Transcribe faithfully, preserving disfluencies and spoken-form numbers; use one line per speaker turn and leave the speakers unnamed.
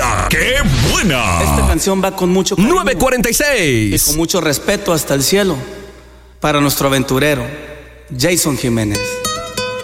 ¡La qué buena!
Esta canción va con mucho cariño
nueve cuarenta y seis.
y con mucho respeto hasta el cielo para nuestro aventurero Jason Jiménez.